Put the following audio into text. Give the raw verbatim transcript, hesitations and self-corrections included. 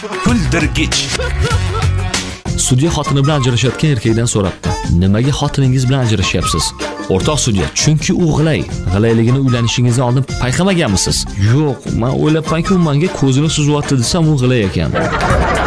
Kuldirgich. Sudya xotini bilan ajrashayotgan erkakdan so'rabdi: "Nimaga xotiningiz bilan ajrashyapsiz?" O'rtoq sudya: "Chunki u g'ilay. G'ilayligini uylanishingizdan oldin payqamaganmisiz?" "Yo'q, men o'ylabmanki, u menga ko'zini suzyapti desam, u g'ilay ekan."